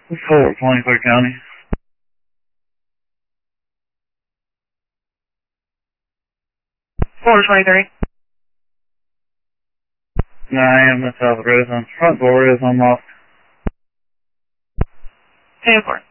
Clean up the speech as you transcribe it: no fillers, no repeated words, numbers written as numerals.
Fort St. Clair County. Floor 23. No, I am the South Residence. Front door is unlocked. 10-4.